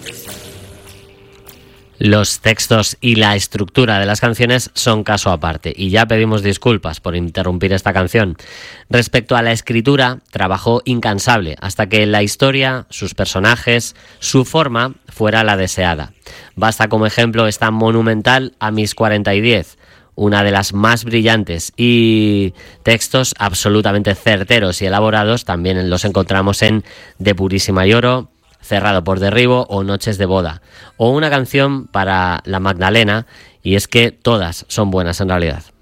Los textos y la estructura de las canciones son caso aparte y ya pedimos disculpas por interrumpir esta canción. Respecto a la escritura, trabajo incansable hasta que la historia, sus personajes, su forma fuera la deseada. Basta como ejemplo esta monumental A mis 40 y 10, una de las más brillantes, y textos absolutamente certeros y elaborados también los encontramos en De Purísima Lloro, Cerrado por derribo o Noches de boda, o una canción para la Magdalena, y es que todas son buenas en realidad.